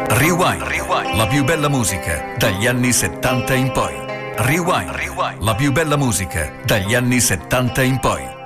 Rewind, la più bella musica dagli anni 70 in poi. Rewind, la più bella musica dagli anni 70 in poi.